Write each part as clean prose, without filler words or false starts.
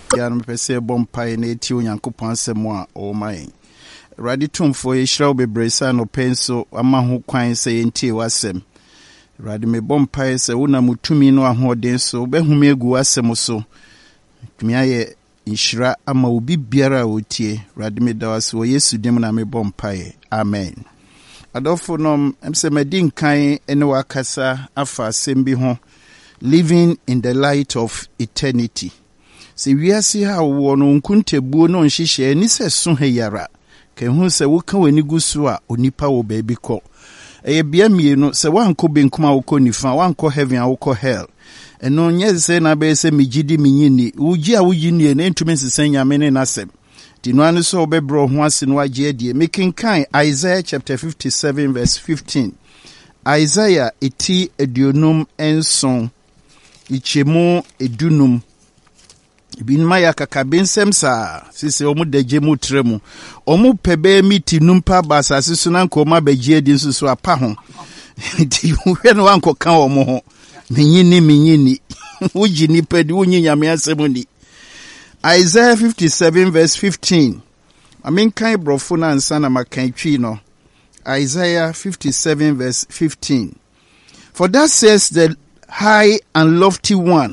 ya no pese bompai na eti onyankopon asem a o mai radi tumfo ye hira obebresa no penso ama ho kwan se yentie wasem radi me bompai se una mutumi no ahoden so behume egu asem so tumi aye hira ama obi biara otie radi me dawase wo Yesu dim na me bompai amen. Adolfo nom emse medin kan ene wakasa afa asem bi ho, living in the light of eternity. Se wiase ha wo no nkuntebuo no nhihye ni se so heyara ke hu se wo ka wani gusu a onipa wo baabi kɔ eye bia mienu se wanko benkum a wo kɔ nifa wanko heaven a wo kɔ hell eno nye se na be se migidi minyini uji a wuji nie na ntumi sesen nyame ne nasem dino anu so obebro ho ase no agye adie mekenkan Isaiah chapter 57 verse 15. Isaiah eti edionum enson ichemu edunum binma ya kakabensem sa sisi omu deje mu tremu omu pebe miti numpa basa sisu na nko ma begye di nsusu apa ho ti hwe no anko kan omu ho minyini uji ni pedi unyi nyame asemu ni. Isaiah 57 verse 15. Amin kan brofo na nsa na makan twi no. Isaiah 57 verse 15. For that says the high and lofty one,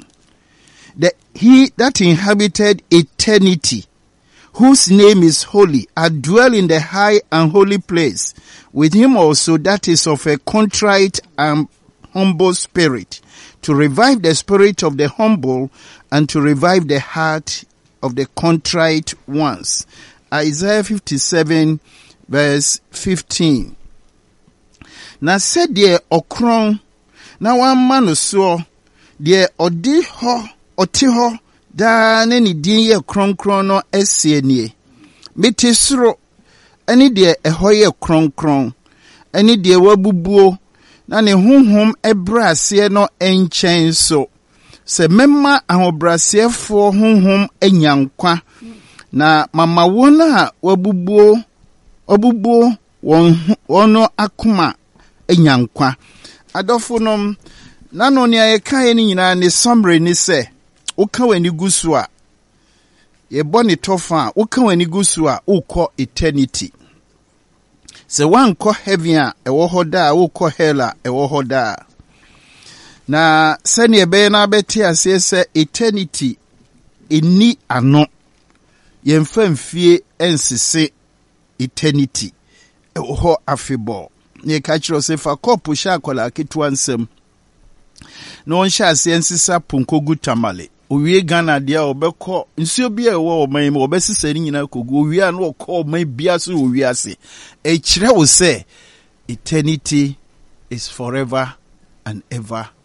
he that inhabited eternity, whose name is holy, I dwell in the high and holy place, with him also that is of a contrite and humble spirit, to revive the spirit of the humble and to revive the heart of the contrite ones. Isaiah 57 verse 15. Na said de okron na wan manu so de odi ho oti ho da ne ni din ye kronkron no asie nie meti soro ani de eho ye kronkron ani de wabubuo na ne honhom ebrase no enchen so se memma ahobrasefo honhom enyankwa na mama wona wabubuo wono akoma enyankwa. Adofo nom na no ne ayeka ni nyina ne summary ni se uka wani gusu a ye boni tofa uka wani gusu a ukọ eternity. Se wanko heaven a ewo hoda ukọ hell a ewo hoda. Na sani ebe na beti ase se eternity eni ano yemfa mfie ensese eternity ewo ho afebo. Ye kachiro se fa kopu sha kola kitwa nsem no nsha ase ensisa punko gutamale owie Ghana dia obekọ nsuo bia ewo oman mu obesisa ni nyina kogu owie an okọ oman bia so owie ase e kire wo se eternity is forever and ever